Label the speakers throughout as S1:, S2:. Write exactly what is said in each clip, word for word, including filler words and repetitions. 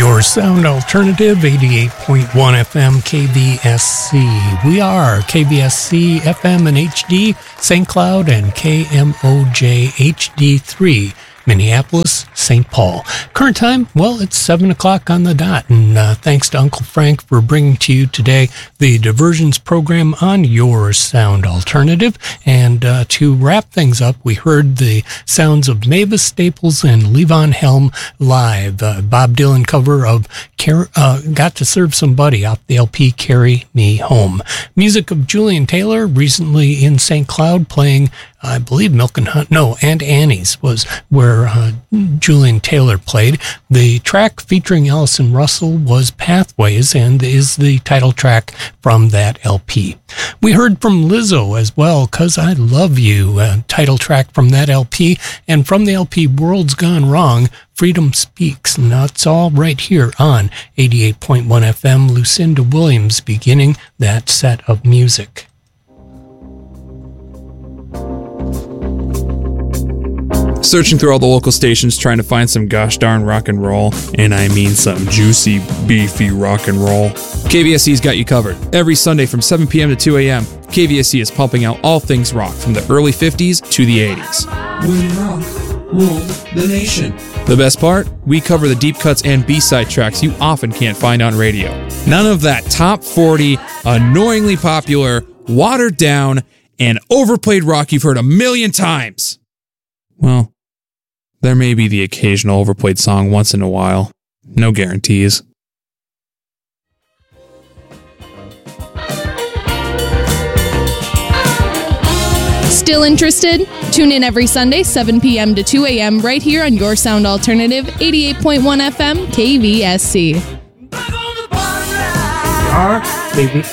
S1: Your sound alternative, eighty-eight point one F M K V S C. We are K V S C F M and H D, Saint Cloud, and K M O J H D three, Minneapolis, Saint Paul. Current time, well, it's seven o'clock on the dot, and uh, thanks to Uncle Frank for bringing to you today the Diversions program on Your Sound Alternative. And uh, to wrap things up, we heard the sounds of Mavis Staples and Levon Helm live, uh, Bob Dylan cover of Car- uh, Got to Serve Somebody off the L P Carry Me Home. Music of Julian Taylor, recently in Saint Cloud, playing I believe Milk and Hunt, no, and Annie's was where uh, Julian Taylor played. The track featuring Allison Russell was Pathways and is the title track from that L P. We heard from Lizzo as well, 'Cause I Love You, a title track from that L P, and from the L P World's Gone Wrong, Freedom Speaks. And that's all right here on eighty-eight point one F M. Lucinda Williams beginning that set of music.
S2: Searching through all the local stations trying to find some gosh darn rock and roll, and I mean some juicy, beefy rock and roll. K V S C's got you covered. Every Sunday from seven p.m. to two a.m., K V S C is pumping out all things rock from the early fifties to the eighties.
S3: When rock ruled the nation.
S2: The best part? We cover the deep cuts and B-side tracks you often can't find on radio. None of that top forty, annoyingly popular, watered down, and overplayed rock you've heard a million times. Well, there may be the occasional overplayed song once in a while. No guarantees.
S4: Still interested? Tune in every Sunday, seven p.m. to two a.m. right here on Your Sound Alternative, eighty-eight point one F M, K V S C.
S1: Are, baby.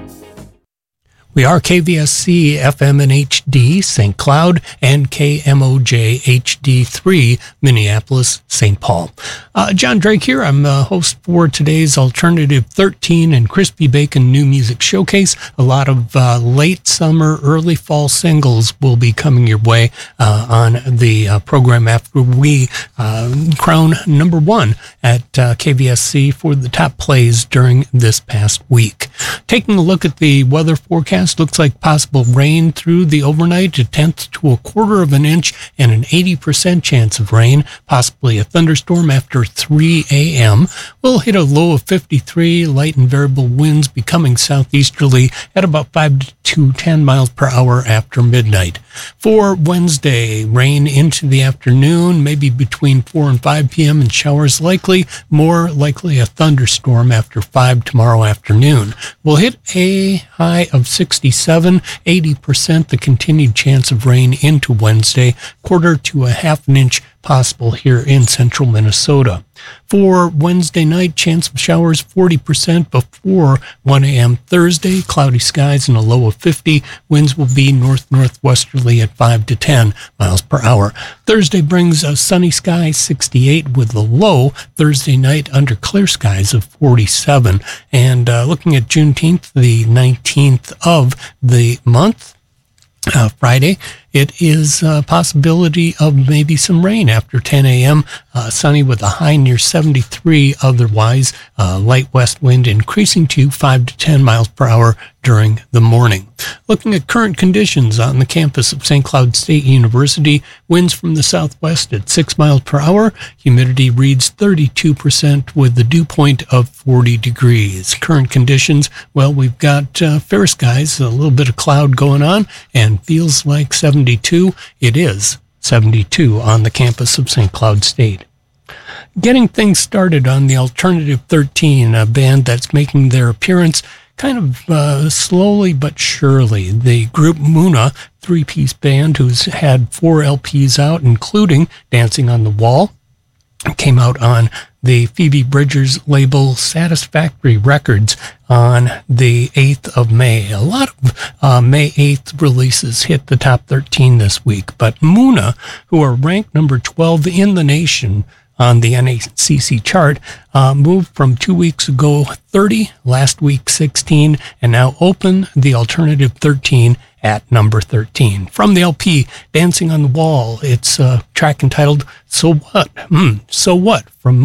S1: We are K V S C F M and H D, Saint Cloud, and K M O J H D three, Minneapolis, Saint Paul. Uh, John Drake here. I'm the host for today's Alternative thirteen and Crispy Bacon New Music Showcase. A lot of uh, late summer, early fall singles will be coming your way uh, on the uh, program after we uh, crown number one at uh, K V S C for the top plays during this past week. Taking a look at the weather forecast, looks like possible rain through the overnight, a tenth to a quarter of an inch, and an eighty percent chance of rain, possibly a thunderstorm after three a.m. We'll hit a low of fifty-three, light and variable winds becoming southeasterly at about five to ten miles per hour after midnight. For Wednesday, rain into the afternoon, maybe between four and five p.m. and showers likely, more likely a thunderstorm after five tomorrow afternoon. We'll hit a high of sixty-seven, eighty percent the continued chance of rain into Wednesday, quarter to a half an inch possible here in central Minnesota. For Wednesday night, chance of showers forty percent before one a.m. Thursday, cloudy skies and a low of fifty. Winds will be north-northwesterly at five to ten miles per hour. Thursday brings a sunny sky, sixty-eight, with a low Thursday night under clear skies of forty-seven. And uh, looking at Juneteenth, the nineteenth of the month, Uh, Friday, it is a possibility of maybe some rain after ten a.m. Uh, sunny with a high near seventy-three. Otherwise, uh, light west wind increasing to five to ten miles per hour during the morning. Looking at current conditions on the campus of Saint Cloud State University, winds from the southwest at six miles per hour. Humidity reads thirty-two percent with the dew point of forty degrees. Current conditions, well, we've got uh, fair skies, a little bit of cloud going on, and feels like seventy-two. It is seventy-two on the campus of Saint Cloud State. Getting things started on the Alternative thirteen, a band that's making their appearance kind of uh, slowly but surely. The group Muna, three-piece band who's had four L Ps out, including Dancing on the Wall, came out on the Phoebe Bridgers label Satisfactory Records on the eighth of May. A lot of uh, May eighth releases hit the top thirteen this week, but Muna, who are ranked number twelve in the nation on the N A C C chart, uh, moved from two weeks ago thirty, last week sixteen, and now open the Alternative thirteen at number thirteen. From the L P, Dancing on the Wall, it's a track entitled So What? Hmm, So What? From Muna.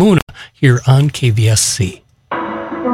S1: here on K V S C.